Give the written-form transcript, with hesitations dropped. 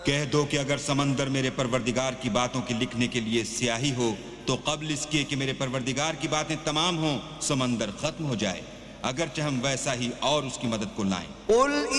कह दो कि अगर समंदर मेरे परवरदिगार की बातों की लिखने के लिए स्याही हो तो कब्ल इसके कि मेरे परवरदिगार की बातें तमाम हों समंदर खत्म हो जाए, अगरचे हम वैसा ही और उसकी मदद को लाएं।